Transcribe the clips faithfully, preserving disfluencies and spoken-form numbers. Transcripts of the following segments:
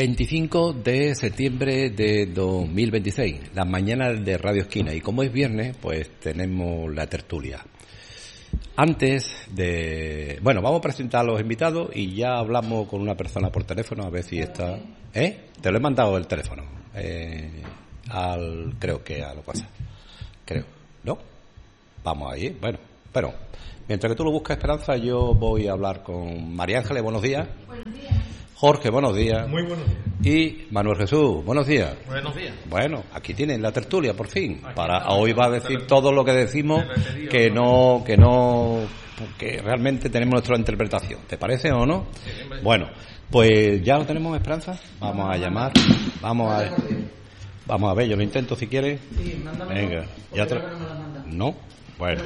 veinticinco de septiembre de dos mil veintiséis, las mañanas de Radio Esquina. Y como es viernes, pues tenemos la tertulia. Antes de... Bueno, vamos a presentar a los invitados y ya hablamos con una persona por teléfono a ver si está... ¿Eh? Te lo he mandado el teléfono. Eh, al... Creo que a lo pasa. Creo. ¿No? Vamos ahí. Bueno, pero... Mientras que tú lo buscas, Esperanza, yo voy a hablar con María Ángeles. Buenos días. Buenos días. Jorge, buenos días. Muy buenos días. Y Manuel Jesús, buenos días. Buenos días. Bueno, aquí tienen la tertulia, por fin. Aquí Para está, hoy va a decir todo lo que decimos, que no, que no, que realmente tenemos nuestra interpretación. ¿Te parece o no? Sí, bueno, pues ya lo tenemos, Esperanza. Vamos a llamar. Vamos a, vamos a ver. Yo lo intento si quieres. Sí, mándame. Venga, ya tra... No. Bueno.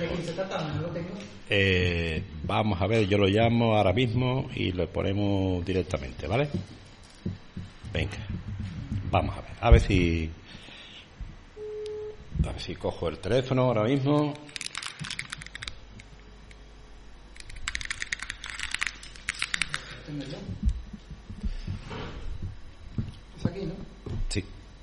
Eh, vamos a ver, yo lo llamo ahora mismo y lo ponemos directamente, ¿vale? Venga, vamos a ver, a ver si a ver si cojo el teléfono ahora mismo. ¿Es aquí, no? Sí.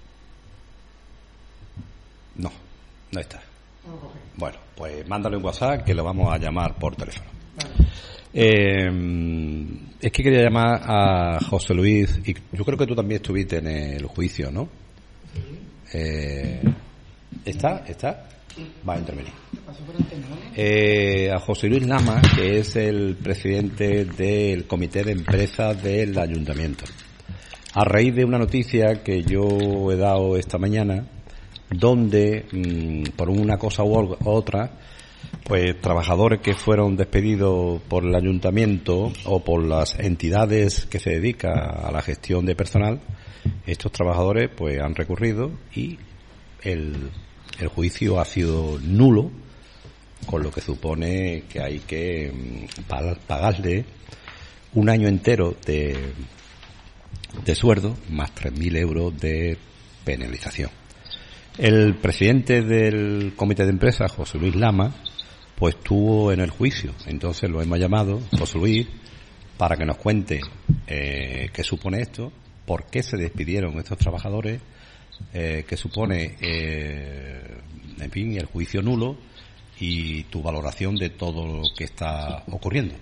No, no está. No lo coge. Bueno, pues mándale un WhatsApp que lo vamos a llamar por teléfono. Vale. Eh, es que quería llamar a José Luis, y yo creo que tú también estuviste en el juicio, ¿no? Sí. Eh, ¿Está? ¿Está? Sí. Va a intervenir. ¿Qué pasó por antena, vale? Eh, a José Luis Lama, que es el presidente del comité de empresa del ayuntamiento. A raíz de una noticia que yo he dado esta mañana, donde, mmm, por una cosa u otra, pues trabajadores que fueron despedidos por el ayuntamiento o por las entidades que se dedican a la gestión de personal, estos trabajadores pues han recurrido y el, el juicio ha sido nulo, con lo que supone que hay que mmm, pagarle un año entero de, de sueldo más tres mil euros de penalización. El presidente del comité de empresa, José Luis Lama, pues estuvo en el juicio. Entonces lo hemos llamado, José Luis, para que nos cuente eh, qué supone esto, por qué se despidieron estos trabajadores, eh, qué supone, eh, en fin, el juicio nulo y tu valoración de todo lo que está ocurriendo.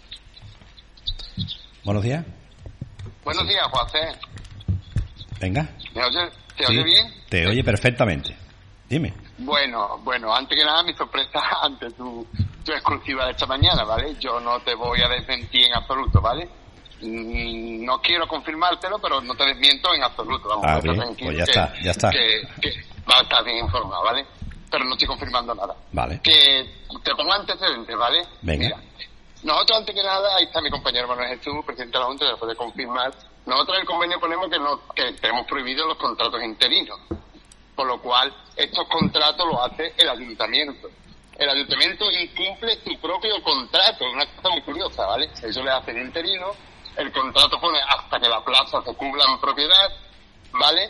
Buenos días. Buenos días, José. Venga. ¿Me oye, ¿Te Sí, oye bien? Te oye perfectamente. Dime. Bueno, bueno, antes que nada mi sorpresa ante tu, tu exclusiva de esta mañana, ¿vale? Yo no te voy a desmentir en absoluto, ¿vale? Mm, No quiero confirmártelo, pero no te desmiento en absoluto. Vamos, Ah, estar bien, tranquilo pues ya que- está, ya está. Que, que va a estar bien informado, ¿vale? Pero no estoy confirmando nada. Vale. Que te pongo antecedentes, ¿vale? Venga. Mira, nosotros antes que nada, ahí está mi compañero Manuel Jesús, presidente de la Junta, que puede confirmar. Nosotros en el convenio ponemos que, no, que tenemos prohibidos los contratos interinos. Por lo cual, estos contratos los hace el ayuntamiento. El ayuntamiento incumple su propio contrato, una cosa muy curiosa, ¿vale? Ellos le hacen interino, el contrato pone hasta que la plaza se cubra en propiedad, ¿vale?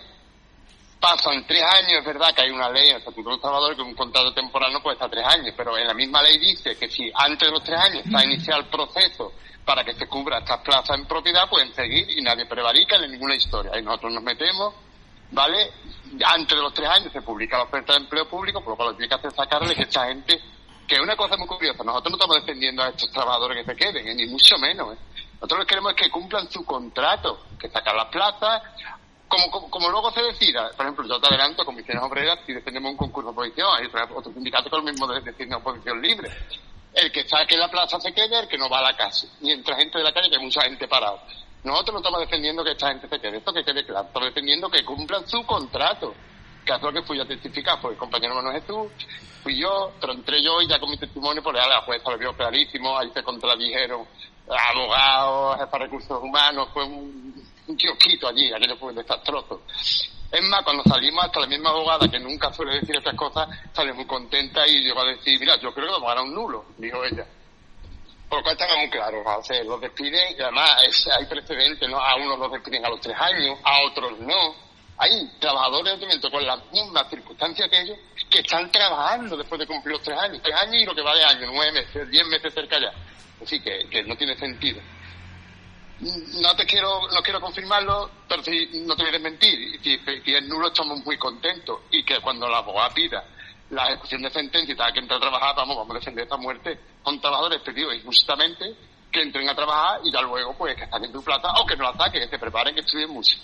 Pasan tres años, es verdad que hay una ley en el Estatuto de los Trabajadores que un contrato temporal no puede estar tres años, pero en la misma ley dice que si antes de los tres años está iniciado el proceso para que se cubra estas plazas en propiedad, pueden seguir y nadie prevarica ni ninguna historia. Y nosotros nos metemos, ¿vale? Antes de los tres años se publica la oferta de empleo público, por lo cual lo que tiene que hacer es sacarle que esta gente, que es una cosa muy curiosa, nosotros no estamos defendiendo a estos trabajadores que se queden, ¿eh? Ni mucho menos, ¿eh? Nosotros lo que queremos es que cumplan su contrato, que sacan las plazas, como, como, como luego se decida. Por ejemplo, yo te adelanto, comisiones obreras, si defendemos un concurso de oposición, hay otro, otro sindicato con lo mismo de decir una oposición libre. El que saque la plaza se quede, el que no va a la casa. Y entra gente de la calle, que hay mucha gente parada. Nosotros no estamos defendiendo que esta gente se quede, esto que quede claro, estamos defendiendo que cumplan su contrato, que es lo que fui a testificar, fue el compañero Manuel Jesús, fui yo, pero entré yo y ya con mi testimonio, pues a la jueza lo vio clarísimo, ahí se contradijeron abogados, jefes de recursos humanos, fue un, un kiosquito allí, aquello fue desastroso. Es más, cuando salimos, hasta la misma abogada, que nunca suele decir estas cosas, salió muy contenta y llegó a decir, mira, yo creo que vamos a ganar un nulo, dijo ella. Por lo cual estaba muy claro, o sea, los despiden y además es, hay precedentes, ¿no? A unos los despiden a los tres años, a otros no. Hay trabajadores de con las mismas circunstancias que ellos que están trabajando después de cumplir los tres años, tres años y lo que va de año, nueve meses, diez meses cerca ya. Así que, que no tiene sentido. no te quiero, no quiero confirmarlo, pero si no te voy a desmentir. Si, si es nulo, estamos muy contentos. Y que cuando la abogada pida la ejecución de sentencia y tenga que entrar a trabajar, vamos, vamos a defender esta muerte. Son trabajadores pedidos injustamente que entren a trabajar y ya luego, pues, que saquen tu plata o que no la saquen, que se preparen, que estudien mucho.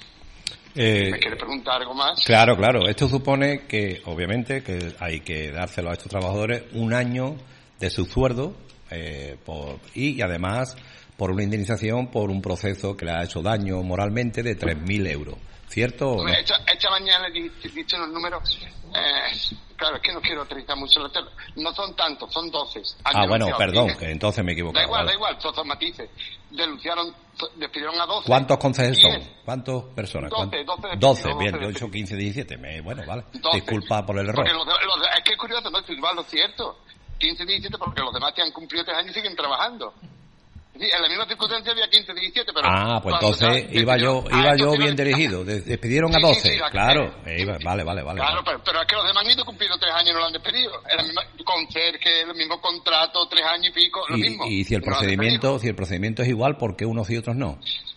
Eh, ¿Me quieres preguntar algo más? Claro, claro. Esto supone que, obviamente, que hay que dárselo a estos trabajadores un año de su sueldo eh, por, y, y además por una indemnización por un proceso que le ha hecho daño moralmente de tres mil euros. ¿Cierto o no? Esta, esta mañana he dicho los números. Eh, claro, es que no quiero utilizar mucho los términos. No son tantos, son doce. Ah, bueno, perdón, que entonces me he equivocado. Da igual, vale. da igual, son matices. Denunciaron, despidieron a doce. ¿Cuántos concejos son? ¿Cuántas personas? doce, doce. doce, bien, yo he hecho quince, diecisiete. Me, bueno, vale. doce. Disculpa por el error. Porque los, los, es que es curioso, no es lo cierto. quince, diecisiete, porque los demás que han cumplido tres años y siguen trabajando. Sí, en la misma circunstancia había quince, diecisiete, pero... Ah, pues entonces iba yo iba yo bien dirigido. Despidieron a doce, sí, sí, sí, claro. Eh, iba, vale, vale, vale. Claro, vale. Pero, pero es que los demás han ido cumpliendo tres años y no lo han despedido. El mismo conserje, el mismo contrato, tres años y pico, lo y, mismo. Y si el procedimiento si el procedimiento es igual, ¿por qué unos y otros no?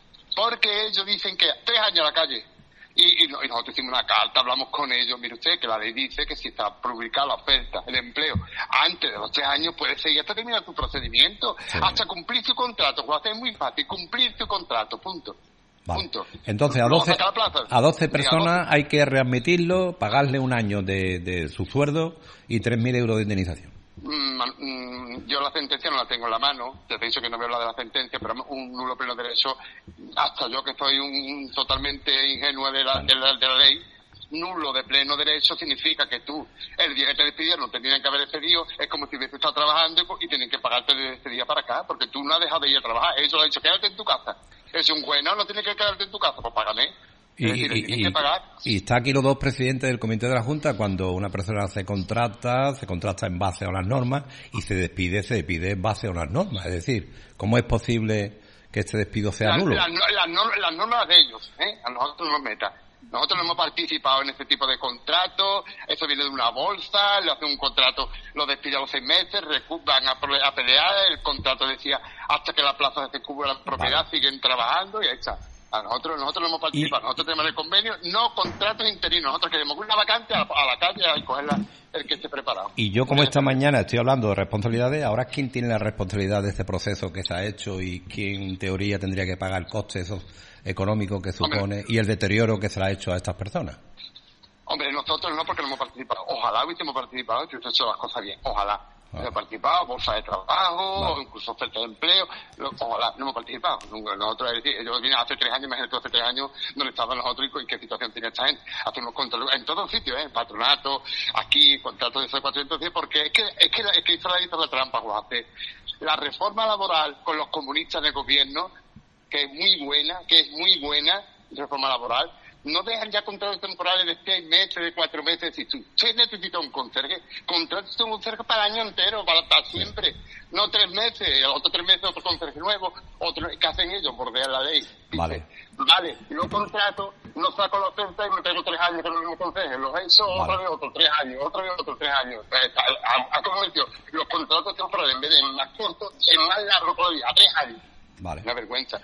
Porque ellos dicen que tres años a la calle. Y, y, y nosotros hicimos una carta, hablamos con ellos. Mire usted, que la ley dice que si está publicada la oferta, el empleo, antes de los tres años puede seguir hasta terminar su procedimiento, sí. Hasta cumplir su contrato. Juan, es muy fácil, cumplir su contrato, punto. Vale. Punto. Entonces, a doce, a doce personas hay que readmitirlo, pagarle un año de, de su sueldo y tres mil euros de indemnización. Mm, mm, yo la sentencia no la tengo en la mano, te he dicho que no veo la de la sentencia, pero un nulo pleno derecho, hasta yo que soy un totalmente ingenuo de la, de la, de la ley, nulo de pleno derecho significa que tú, el día que te despidieron, te tienen que haber despedido, es como si hubieses estado trabajando y, y tienen que pagarte de ese día para acá, porque tú no has dejado de ir a trabajar. Ellos han dicho, quédate en tu casa. Es un juez, no, no tienes que quedarte en tu casa, pues págame. Y, decir, y, y, y está aquí los dos presidentes del comité de la Junta. Cuando una persona se contrata, se contrata en base a unas normas y se despide, se despide en base a unas normas. Es decir, ¿cómo es posible que este despido sea la, nulo? Las la, la, la normas de ellos, ¿eh? A nosotros nos meta. Nosotros no hemos participado en este tipo de contratos, eso viene de una bolsa, le hacen un contrato, lo despide a los seis meses, van a, a pelear, el contrato decía hasta que la plaza se cubra la propiedad, vale. Siguen trabajando y ahí está. A nosotros, nosotros no hemos participado, y, nosotros tenemos el convenio, no contratos interinos, nosotros queremos una vacante a la, a la calle y cogerla el que esté preparado. Y yo, como esta mañana estoy hablando de responsabilidades, ahora ¿quién tiene la responsabilidad de este proceso que se ha hecho y quién en teoría tendría que pagar el coste eso económico que supone hombre, y el deterioro que se le ha hecho a estas personas? Hombre, nosotros no, porque no hemos participado. Ojalá hubiésemos participado y hubiésemos hecho las cosas bien, ojalá. No hemos participado, bolsa de trabajo, vale. Incluso oferta de empleo, ojalá, no hemos participado. Nosotros, es decir, ellos vienen hace tres años, imagínate hace tres años, donde estaban nosotros y en qué situación tenía esta gente. Hacemos contratos en todos sitios, ¿eh? Patronato, aquí, contratos de cuatrocientos diez, porque es que, es que, es que Israel hizo la trampa, José. La reforma laboral con los comunistas del gobierno, que es muy buena, que es muy buena, reforma laboral, no dejan ya contratos temporales de seis meses, de cuatro meses. Si usted necesita un conserje, contrate un conserje para el año entero, para, para siempre. Sí. No tres meses, otros tres meses otro conserje nuevo, otro, ¿qué hacen ellos? Bordear la ley. Dice, vale. Vale, yo contrato, no saco la oferta y me tengo tres años con el mismo conserje. Los he hecho vale. Otra vez otros tres años, otra vez otros tres años. Ha convertido los contratos temporales en vez de más cortos, en más largo todavía, a tres años. Vale. Una vergüenza.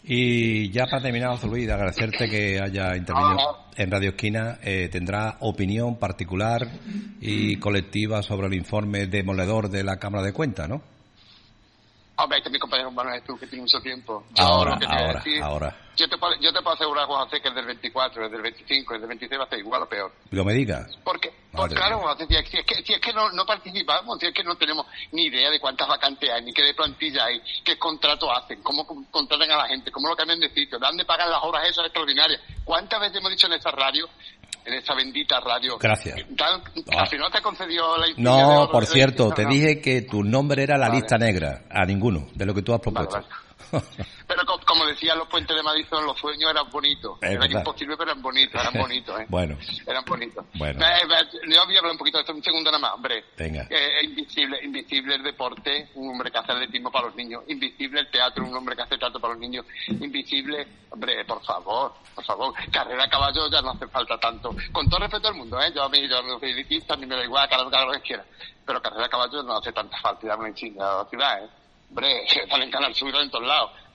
Y ya para terminar, José Luis, agradecerte que haya intervenido en Radio Esquina. Eh, ¿Tendrá opinión particular y colectiva sobre el informe demoledor de la Cámara de Cuentas, no? Hombre, este es mi compañero hermano es tú, que tiene mucho tiempo. Yo ahora, ahora, decir, ahora. Yo te, puedo, yo te puedo asegurar, José, que el del veinticuatro, el del veinticinco, el del veintiséis va a ser igual o peor. ¿Lo me digas? Porque, porque claro, José, si es que, si es que no, no participamos, si es que no tenemos ni idea de cuántas vacantes hay, ni qué de plantilla hay, qué contratos hacen, cómo contratan a la gente, cómo lo cambian de sitio, dónde pagan las horas esas extraordinarias. ¿Cuántas veces hemos dicho en esa radio, en esa bendita radio? Gracias. Tal, ah. Al final te concedió la insignia No, de oro, por cierto, te dije que tu nombre era la vale. lista negra, a ninguno, de lo que tú has propuesto. Vale, vale. Pero como, como decían los puentes de Madison, los sueños eran bonitos. Es eran verdad. imposibles, pero eran bonitos, eran bonitos, ¿eh? Bueno. Eran bonitos. Bueno. Eh, eh, yo voy a hablar un poquito de esto, un segundo nada más, hombre. Venga. Eh, invisible, invisible el deporte, un hombre que hace atletismo para los niños. Invisible el teatro, un hombre que hace teatro para los niños. Invisible, hombre, por favor, por favor. Carrera a caballo ya no hace falta tanto. Con todo respeto al mundo, ¿eh? Yo a mí, yo no soy elitista, ni me da igual, cada uno lo que quiera. Pero carrera a caballo no hace tanta falta, ya no hay chinga a la ciudad, ¿eh? Hombre, sale en Canal Sur en todos lados.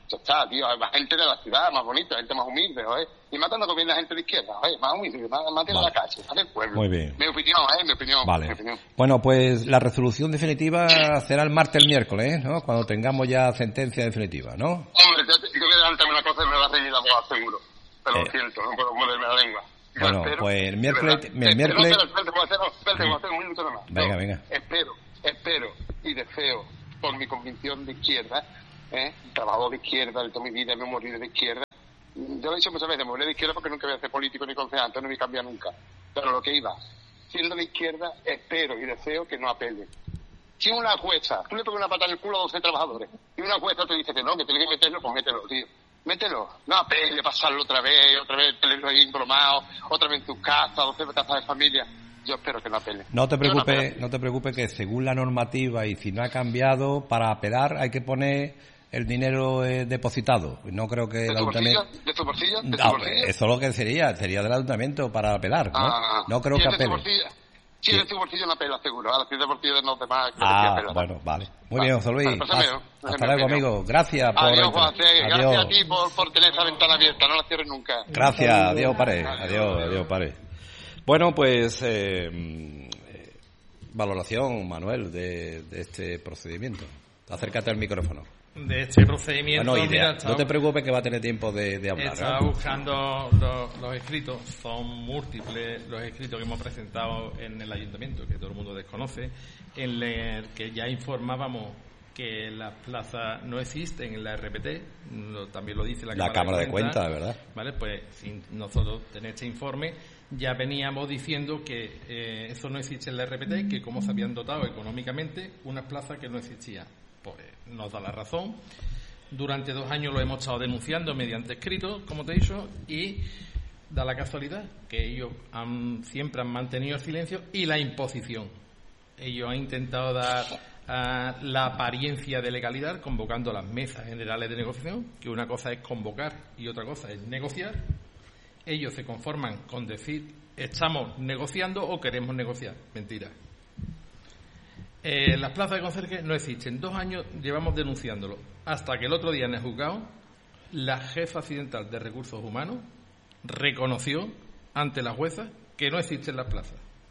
Ya está, tío, hay más gente de la ciudad, más bonita, gente más humilde, ¿eh? Y más cuando gobierna gente de izquierda, ¿eh? Más humilde, más, más de Vale. la calle, más del pueblo. Muy bien. Mi opinión, ¿eh? Mi opinión. Vale. Mi opinión. Bueno, pues la resolución definitiva será el martes, el miércoles, ¿no? Cuando tengamos ya sentencia definitiva, ¿no? Hombre, yo, yo voy a adelantarme una cosa y me va a reír la boca seguro. Pero Eh. lo siento, no puedo moverme la lengua. Yo Bueno, espero, pues el de miércoles- verdad, el espero- miércoles- no, espera, espérate, voy a hacer, espérate, voy a hacer un minuto nomás. Venga, No, venga. Espero, espero y deseo, por mi convicción de izquierda, ¿eh? Trabajador de izquierda, de toda mi vida me he morido de izquierda. Yo lo he dicho muchas veces, me morí de izquierda porque nunca voy a ser político ni concejal, entonces no me cambia nunca. Pero lo que iba, siendo de izquierda, espero y deseo que no apele. Si una jueza, tú le pegas una pata en el culo a doce trabajadores, y una jueza te dice que no, que tienes que meterlo, pues mételo, tío. Mételo. No apele, pasarlo otra vez, otra vez tenerlo ahí embromado, otra vez en tu casa, doce casas de familia. Yo espero que no apele. No te Yo preocupes, apelo. no te preocupes que según la normativa y si no ha cambiado, para apelar hay que poner el dinero eh, depositado. No creo que ¿De el tu bolsillo? ayuntamiento... ¿De tu bolsillo? ¿De tu Ah, bolsillo? eso es lo que sería, sería del ayuntamiento para apelar, ¿no? Ah, no creo si que es de tu apele. bolsillo- Si es de tu bolsillo no apela, seguro. Ahora si es de bolsillo de los demás, creo que sí Ah, apela. bueno, vale. Muy Vale. bien, José Luis. Vale, pues Haz- eso es mío, esa es Hasta mi luego, opinión. amigo. Gracias por... Adiós, el- José. Gracias Adiós. a ti por, por tener esa ventana abierta. No la cierres nunca. Gracias, adiós, pare. Adiós, adiós, pare. Bueno, pues eh, mm, eh, valoración, Manuel, de, de este procedimiento. Acércate al micrófono. De este procedimiento, Bueno, idea. mira, No estaba- te preocupes que va a tener tiempo de, de hablar. Estaba ¿eh? buscando los, los escritos, son múltiples los escritos que hemos presentado en el ayuntamiento, que todo el mundo desconoce, en el que ya informábamos que las plazas no existen en la R P T, lo- también lo dice la, La Cámara de Cuentas, ¿verdad? Vale, pues sin nosotros tener este informe, ya veníamos diciendo que eh, eso no existe en la R P T, que cómo se habían dotado económicamente unas plazas que no existían. Pues nos da la razón. Durante dos años lo hemos estado denunciando mediante escritos, como te he dicho, y da la casualidad que ellos han, siempre han mantenido el silencio y la imposición. Ellos han intentado dar uh, la apariencia de legalidad convocando las mesas generales de negociación, que una cosa es convocar y otra cosa es negociar. Ellos se conforman con decir estamos negociando o queremos negociar. Mentira. Eh, las plazas de conserje no existen. Dos años llevamos denunciándolo. Hasta que el otro día en el juzgado, la jefa accidental de recursos humanos reconoció ante la jueza que no existen las plazas.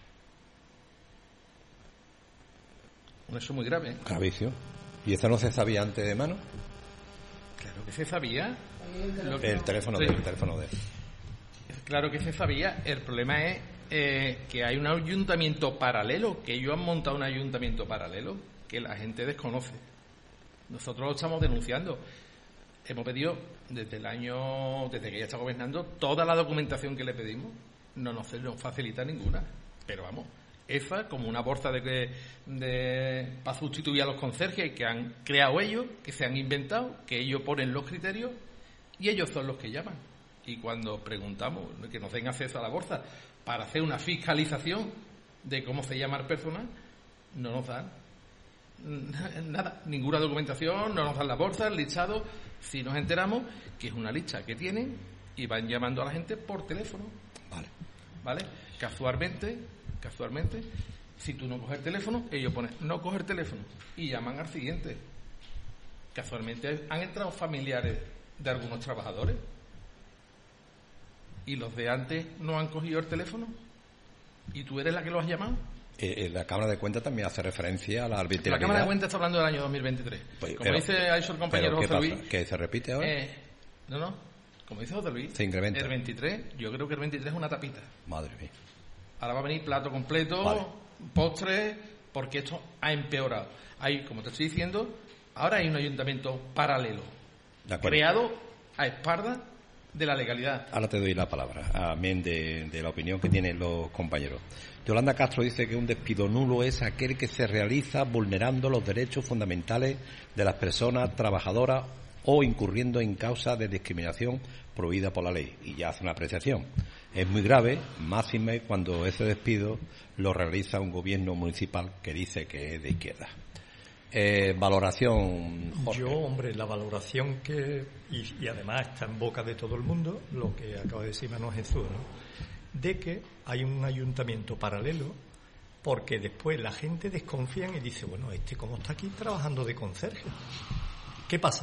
Un hecho muy grave, ¿eh? Gravísimo. ¿Y eso no se sabía antes de mano? Claro que se sabía. Lo que- El teléfono de Sí. el teléfono de Claro que se sabía. El problema es eh, que hay un ayuntamiento paralelo, que ellos han montado un ayuntamiento paralelo que la gente desconoce. Nosotros lo estamos denunciando. Hemos pedido desde el año, desde que ella está gobernando, toda la documentación que le pedimos. No nos, nos facilita ninguna. Pero vamos, esa como una bolsa de, que- de para sustituir a los conserjes que han creado ellos, que se han inventado, que ellos ponen los criterios y ellos son los que llaman. Y cuando preguntamos que nos den acceso a la bolsa para hacer una fiscalización de cómo se llama el personal, no nos dan nada, ninguna documentación, no nos dan la bolsa, el listado. Si nos enteramos que es una lista que tienen y van llamando a la gente por teléfono. Vale. ¿Vale? Casualmente, casualmente, si tú no coges el teléfono, ellos ponen no coger teléfono y llaman al siguiente. Casualmente han entrado familiares de algunos trabajadores y los de antes no han cogido el teléfono y tú eres la que lo has llamado. Eh, eh, la Cámara de Cuentas también hace referencia a la La arbitrariedad. Cámara de Cuentas está hablando del año dos mil veintitrés. Pues, Como pero- dice, ha dicho el compañero ¿Pero qué José pasa? Luis. ¿Que se repite ahora? eh, no, no. Como dice José Luis, Se incrementa. el veintitrés, yo creo que el veintitrés es una tapita. Madre mía. Ahora va a venir plato completo, Vale. postre, porque esto ha empeorado. Hay, como te estoy diciendo, ahora hay un ayuntamiento paralelo, De acuerdo. creado a espaldas de la legalidad. Ahora te doy la palabra, amén de, de la opinión que tienen los compañeros. Yolanda Castro dice que un despido nulo es aquel que se realiza vulnerando los derechos fundamentales de las personas trabajadoras o incurriendo en causa de discriminación prohibida por la ley. Y ya hace una apreciación. Es muy grave, máxime cuando ese despido lo realiza un gobierno municipal que dice que es de izquierda. Eh, valoración, Jorge. Yo, hombre, la valoración que, y, y además está en boca de todo el mundo, lo que acaba de decir Manuel Jesús, ¿no? De que hay un ayuntamiento paralelo, porque después la gente desconfía y dice, bueno, este cómo está aquí trabajando de conserje. ¿Qué pasa?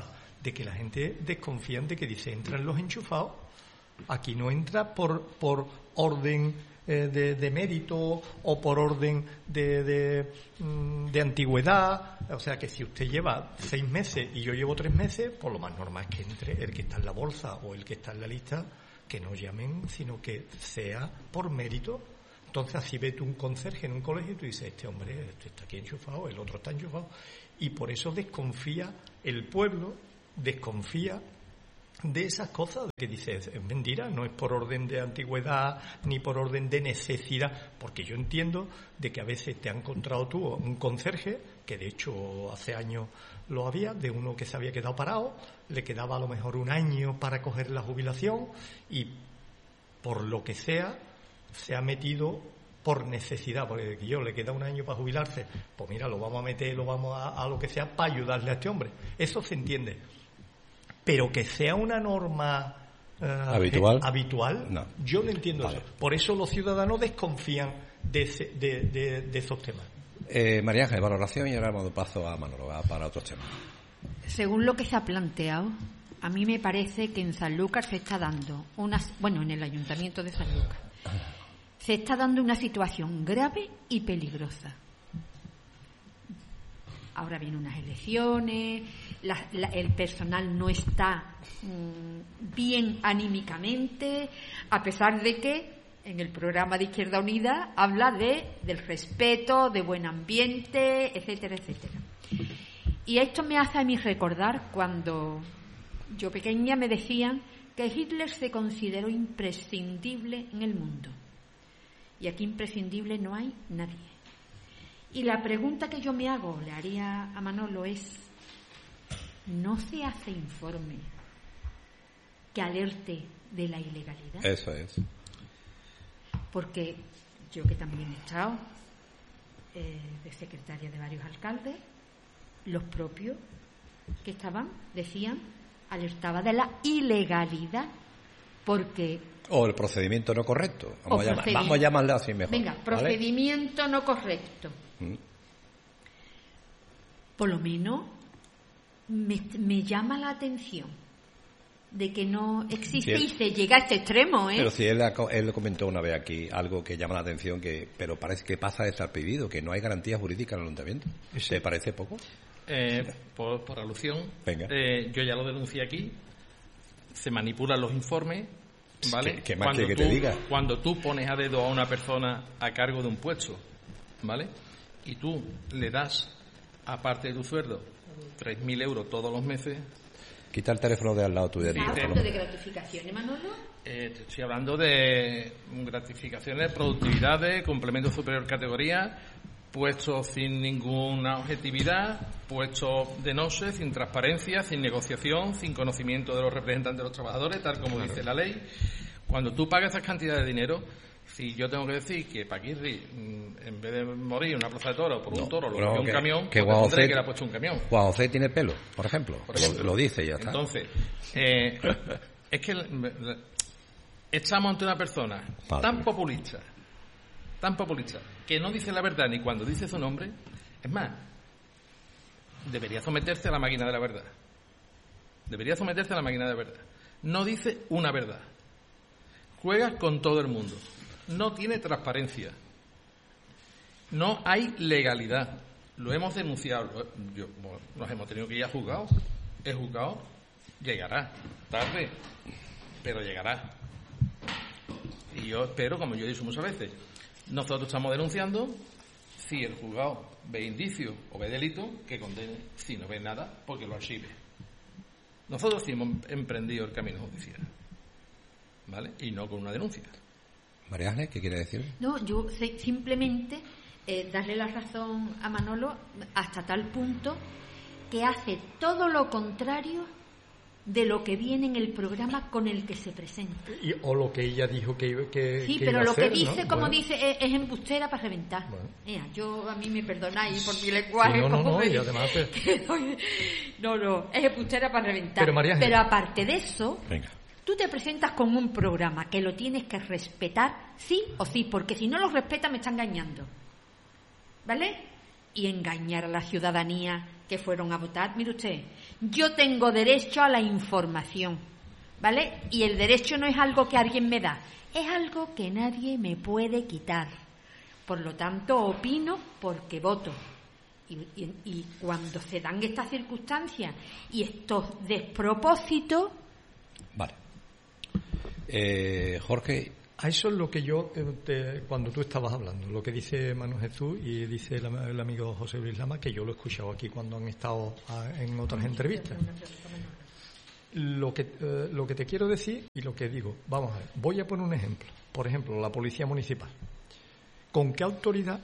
de que la gente desconfía de que dice, entran los enchufados, aquí no entra por, por orden eh, de, de mérito o por orden de, de, de antigüedad. O sea que si usted lleva seis meses y yo llevo tres meses, pues lo más normal es que entre el que está en la bolsa o el que está en la lista, que no llamen, sino que sea por mérito. Entonces así ve tú un conserje en un colegio y tú dices, este hombre este está aquí enchufado, el otro está enchufado. Y por eso desconfía el pueblo, desconfía de esas cosas que dices, es mentira, no es por orden de antigüedad ni por orden de necesidad, porque yo entiendo de que a veces te ha encontrado tú un conserje, que de hecho hace años lo había, de uno que se había quedado parado, le quedaba a lo mejor un año para coger la jubilación y por lo que sea se ha metido por necesidad, porque yo le queda un año para jubilarse, pues mira, lo vamos a meter, lo vamos a, a lo que sea para ayudarle a este hombre. Eso se entiende. Pero que sea una norma eh, habitual, eh, habitual no. Yo no entiendo vale. eso. Por eso los ciudadanos desconfían de, ese, de, de, de esos temas. Eh, María Ángel, valoración y ahora damos paso a Manolo para otros temas. Según lo que se ha planteado, a mí me parece que en Sanlúcar se está dando una, bueno, en el Ayuntamiento de Sanlúcar se está dando una situación grave y peligrosa. Ahora vienen unas elecciones, la, la, el personal no está mmm, bien anímicamente, a pesar de que en el programa de Izquierda Unida habla de del respeto, de buen ambiente, etcétera, etcétera. Y esto me hace a mí recordar cuando yo pequeña me decían que Hitler se consideró imprescindible en el mundo. Y aquí imprescindible no hay nadie. Y la pregunta que yo me hago, le haría a Manolo, es: ¿no se hace informe que alerte de la ilegalidad? Eso es. Porque yo, que también he estado eh, de secretaria de varios alcaldes, los propios que estaban decían, alertaba de la ilegalidad, porque... O el procedimiento no correcto. Vamos, a, llamar, procedimiento. vamos a llamarle así mejor. Venga, ¿vale? procedimiento no correcto. Mm. Por lo menos me, me llama la atención de que no existe Sí, y se llega a este extremo, ¿eh? Pero si él, él comentó una vez aquí algo que llama la atención, que pero parece que pasa desapercibido, que no hay garantía jurídica en el ayuntamiento. Sí. ¿Te parece poco? Eh, por, por alusión, Venga. eh, yo ya lo denuncié aquí, se manipulan los informes, ¿vale? ¿Qué, qué más cuando quiere tú, que te diga? Cuando tú pones a dedo a una persona a cargo de un puesto, ¿vale? Y tú le das, aparte de tu sueldo, tres mil euros todos los meses. Quita el teléfono de al lado tuyo. ¿Estás Sí, hablando de gratificaciones, Manolo? Eh, te estoy hablando de gratificaciones, productividades, complemento superior categoría, puestos sin ninguna objetividad, puestos de noche, sin transparencia, sin negociación, sin conocimiento de los representantes de los trabajadores, tal como dice la ley. Cuando tú pagas esas cantidades de dinero, si yo tengo que decir que Paquirri, en vez de morir en una plaza de toros por No, un toro, lo no, cogió un que- camión, que pues Juan tendré José- que le ha puesto un camión. Juan José tiene pelo, por ejemplo. Por ejemplo. Lo, lo dice y ya está. Entonces, eh, es que el- estamos ante una persona Vale. tan populista, tan populista, que no dice la verdad ni cuando dice su nombre. Es más, debería someterse a la máquina de la verdad. Debería someterse a la máquina de la verdad. No dice una verdad. Juega con todo el mundo. No tiene transparencia. No hay legalidad. Lo hemos denunciado. Lo- yo- bueno, nos hemos tenido que ir a juzgado. El juzgado llegará. Tarde. Pero llegará. Y yo espero, como yo he dicho muchas veces, nosotros estamos denunciando. Si el juzgado ve indicios o ve delito, que condene. Si no ve nada, porque lo archive. Nosotros sí hemos emprendido el camino judicial. ¿Vale? Y no con una denuncia. María Ángeles, ¿qué quiere decir? No, yo sé- simplemente eh, darle la razón a Manolo hasta tal punto que hace todo lo contrario de lo que viene en el programa con el que se presenta. Y, o lo que ella dijo que, iba- que Sí, que pero iba a lo que hacer, dice, ¿no? como Bueno. dice, es, es embustera para reventar. Bueno. Ea, yo, a mí me perdonáis por mi lenguaje. Sí, no, no, como no, me- y además te- que soy- no, no, es embustera para reventar. Pero, María Ángeles- Pero aparte de eso, Venga. tú te presentas con un programa que lo tienes que respetar sí o sí, porque si no lo respetas me está engañando. ¿Vale? y engañar a la ciudadanía que fueron a votar. Mire usted, yo tengo derecho a la información, ¿vale? Y el derecho no es algo que alguien me da, es algo que nadie me puede quitar. Por lo tanto, opino porque voto. Y, y, y cuando se dan estas circunstancias y estos despropósitos... Vale. Eh, Jorge... A eso es lo que yo, te, cuando tú estabas hablando, lo que dice Manu Jesús y dice el, el amigo José Luis Lama, que yo lo he escuchado aquí cuando han estado a, en otras entrevistas. Lo que, eh, lo que te quiero decir y lo que digo, vamos a ver, voy a poner un ejemplo. Por ejemplo, la Policía Municipal. ¿Con qué autoridad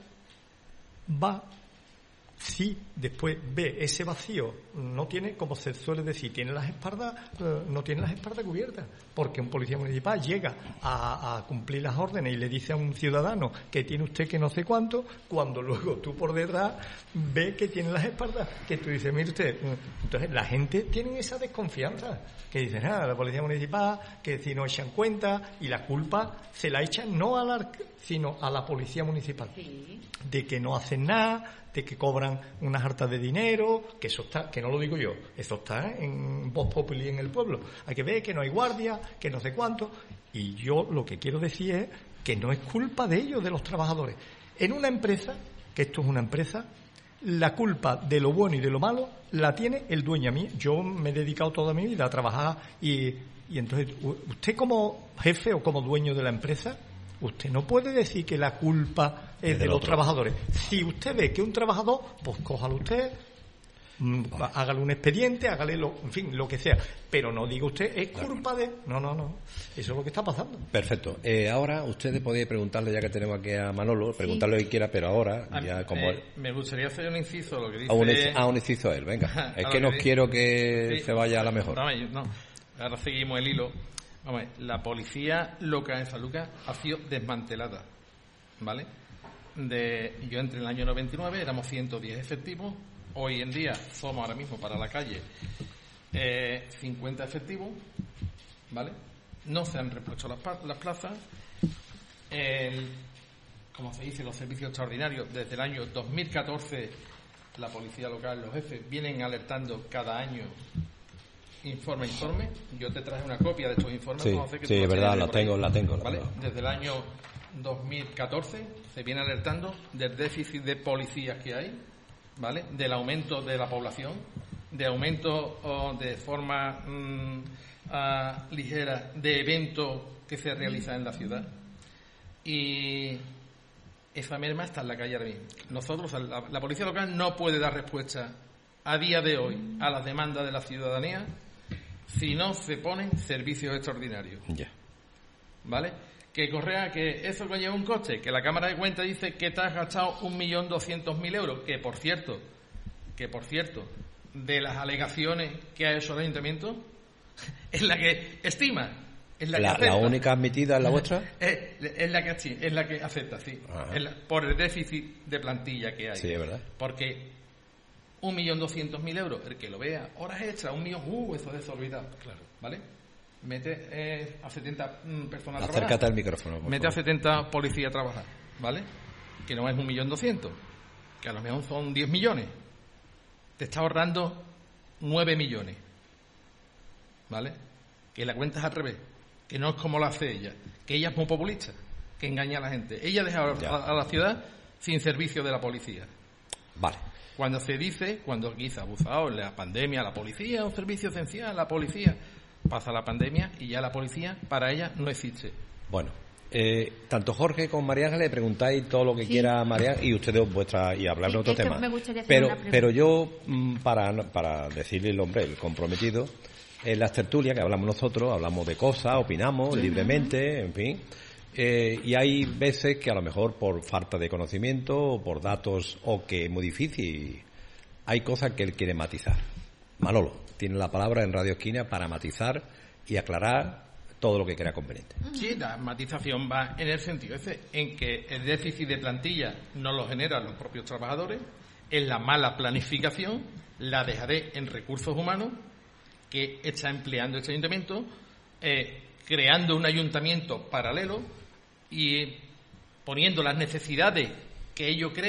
va si después ve ese vacío? No tiene, como se suele decir, tiene las espaldas, eh, no tiene las espaldas cubiertas, porque un policía municipal llega a, a cumplir las órdenes y le dice a un ciudadano que tiene usted que no sé cuánto, cuando luego tú por detrás ves que tiene las espaldas, que tú dices, mire usted, entonces la gente tiene esa desconfianza, que dicen, ah, la policía municipal, que si no echan cuenta, y la culpa se la echan no a la, sino a la policía municipal, sí, de que no hacen nada, de que cobran unas hartas de dinero, que eso está, que no lo digo yo, eso está en Vox Populi en el pueblo. Hay que ver que no hay guardia, que no sé cuánto, y yo lo que quiero decir es que no es culpa de ellos, de los trabajadores. En una empresa, que esto es una empresa, la culpa de lo bueno y de lo malo la tiene el dueño. A mí, yo me he dedicado toda mi vida a trabajar y, y entonces, usted como jefe o como dueño de la empresa, usted no puede decir que la culpa es, es de los otro. trabajadores. Si usted ve que un trabajador, pues cójalo usted, vale, hágale un expediente, hágale lo, en fin, lo que sea. Pero no diga usted, es culpa de... No, no, no. Eso es lo que está pasando. Perfecto. Eh, ahora ustedes podéis preguntarle, ya que tenemos aquí a Manolo, preguntarle sí. lo que quiera, pero ahora, a ya mí, como... Eh, me gustaría hacer un inciso, lo que dice... A un, a un inciso él, venga. Es que no que quiero que sí. se vaya a la mejor. No, no. Ahora seguimos el hilo. Vamos, la policía local en San Lucas ha sido desmantelada, ¿vale? De, yo entre el año noventa y nueve éramos ciento diez efectivos, hoy en día somos ahora mismo para la calle eh, cincuenta efectivos, ¿vale? No se han repuesto las, las plazas, el, como se dice, los servicios extraordinarios, desde el año dos mil catorce la policía local, los jefes, vienen alertando cada año informe informe. Yo te traje una copia de estos informes. Sí, que sí, es verdad, la tengo, la tengo. ¿Vale? Desde el año dos mil catorce se viene alertando del déficit de policías que hay, ¿vale? Del aumento de la población, de aumento oh, de forma mmm, uh, ligera de eventos que se realizan en la ciudad. Y esa merma está en la calle ahora mismo. Nosotros, la, la policía local no puede dar respuesta a día de hoy a las demandas de la ciudadanía si no se ponen servicios extraordinarios. Ya. Yeah. ¿Vale? Que Correa, que eso conlleva un coste, que la Cámara de Cuentas dice que te has gastado un millón doscientos mil euros, que por cierto, que por cierto, de las alegaciones que ha hecho el Ayuntamiento, es la que estima, es la, la, que la única admitida es la vuestra. Es, es la que es la que acepta, sí, la, por el déficit de plantilla que hay. Sí, es verdad. Porque un millón doscientos mil euros, el que lo vea, horas extras, un millón, uh, eso es desorbitado, claro, ¿vale? Mete eh, a setenta mm, personas a trabajar. Acércate al micrófono. Mete a setenta policías a trabajar, ¿vale? Que no es un millón doscientos, que a lo mejor son diez millones. Te está ahorrando nueve millones, ¿vale? Que la cuenta es al revés, que no es como lo hace ella, que ella es muy populista, que engaña a la gente. Ella deja a, a la ciudad sin servicio de la policía. Vale. Cuando se dice, cuando aquí se ha abusado en la pandemia, la policía es un servicio esencial, la policía... Pasa la pandemia y ya la policía para ella no existe. Bueno, eh, tanto Jorge como María Ángeles le preguntáis todo lo que sí. quiera María y ustedes vuestra y hablar de otro tema. Pero, pero yo para para decirle el hombre, el comprometido, en las tertulias que hablamos nosotros, hablamos de cosas, opinamos sí. libremente, en fin. Eh, y hay veces que a lo mejor por falta de conocimiento o por datos o que es muy difícil, hay cosas que él quiere matizar. Manolo tiene la palabra en Radio Esquina para matizar y aclarar todo lo que crea conveniente. Sí, la matización va en el sentido ese, en que el déficit de plantilla no lo generan los propios trabajadores, en la mala planificación, la dejadez en recursos humanos que está empleando este ayuntamiento, eh, creando un ayuntamiento paralelo y poniendo las necesidades que ellos creen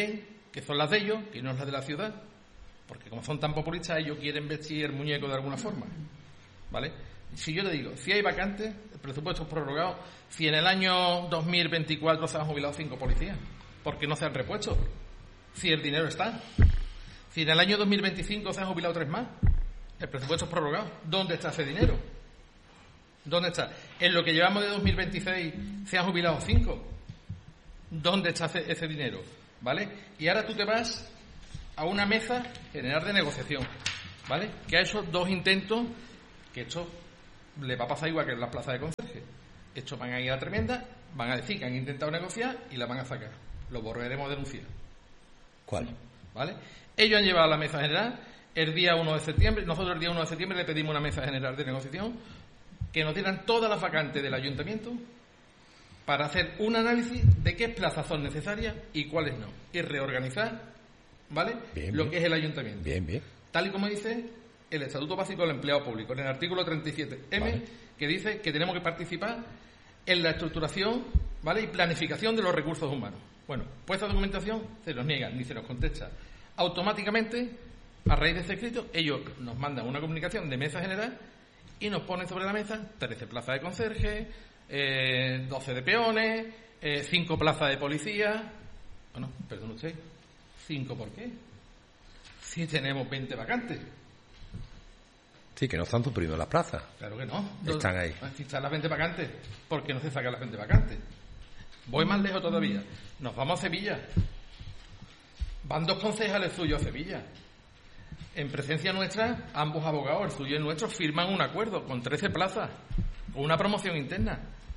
que son las de ellos, que no es la de la ciudad, porque como son tan populistas, ellos quieren vestir el muñeco de alguna forma, ¿vale? Si yo te digo, si hay vacantes, el presupuesto es prorrogado, si en el año dos mil veinticuatro se han jubilado cinco policías, ¿por qué no se han repuesto? Si el dinero está. Si en el año dos mil veinticinco se han jubilado tres más, el presupuesto es prorrogado. ¿Dónde está ese dinero? ¿Dónde está? En lo que llevamos de dos mil veintiséis se han jubilado cinco. ¿Dónde está ese, ese dinero? ¿Vale? Y ahora tú te vas a una mesa general de negociación, ¿vale? Que ha hecho dos intentos, que esto le va a pasar igual que en las plazas de conserje. Estos van a ir a la tremenda, van a decir que han intentado negociar y la van a sacar. Lo volveremos a denunciar. ¿Cuál? ¿Vale? Ellos han llevado a la mesa general el día uno de septiembre. Nosotros el día uno de septiembre le pedimos una mesa general de negociación que nos dieran todas las vacantes del ayuntamiento para hacer un análisis de qué plazas son necesarias y cuáles no. Y reorganizar, ¿vale? Bien, lo bien. que es el ayuntamiento. Bien, bien. Tal y como dice el Estatuto Básico del Empleado Público, en el artículo treinta y siete eme, Vale. que dice que tenemos que participar en la estructuración, ¿vale? Y planificación de los recursos humanos. Bueno, pues esa documentación se nos niega ni se nos contesta. Automáticamente, a raíz de este escrito, ellos nos mandan una comunicación de mesa general y nos ponen sobre la mesa trece plazas de conserje, eh, doce de peones, eh, cinco plazas de policía. Bueno, perdón usted, ¿cinco por qué? Si tenemos veinte vacantes. Sí, que no están suprimiendo las plazas. Claro que no. Están ahí. Si están las veinte vacantes, ¿por qué no se sacan las veinte vacantes? Voy más lejos todavía. Nos vamos a Sevilla. Van dos concejales suyos a Sevilla. En presencia nuestra, ambos abogados, el suyo y el nuestro, firman un acuerdo con trece plazas, con una promoción interna.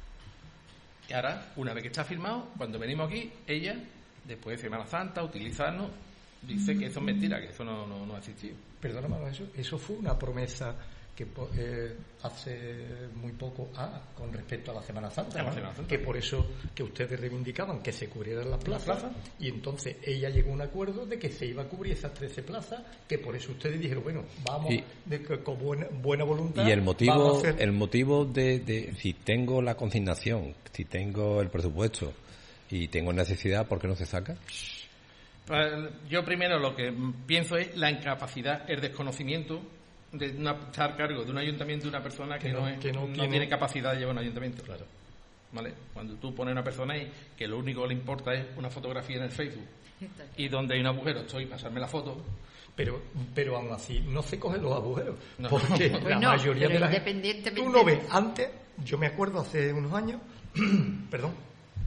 Y ahora, una vez que está firmado, cuando venimos aquí, ella, después de Semana Santa, utilizarnos, dice que eso es mentira, que eso no, no, no ha existido. Perdóname, eso, eso fue una promesa que eh, hace muy poco ah, con respecto a la Semana Santa, A la ¿no? Semana Santa. Que por eso que ustedes reivindicaban que se cubrieran las plazas, plazas. y entonces ella llegó a un acuerdo de que se iba a cubrir esas trece plazas, que por eso ustedes dijeron, bueno, vamos Y- de, que con buena, buena voluntad Y el vamos motivo, a hacer- el motivo de, de si tengo la consignación, si tengo el presupuesto y tengo necesidad, ¿por qué no se saca? Pues, yo primero lo que pienso es la incapacidad, el desconocimiento de una, estar a cargo de un ayuntamiento de una persona que, Que no, no- es- que no no tiene- tiene capacidad de llevar un ayuntamiento. Claro. ¿Vale? Cuando tú pones a una persona ahí que lo único que le importa es una fotografía en el Facebook y donde hay un agujero estoy pasarme la foto. Pero, pero aún así no se cogen los agujeros, No. porque la Bueno, mayoría pero de la gente... independientemente Tú no de- ves, antes, yo me acuerdo hace unos años, perdón,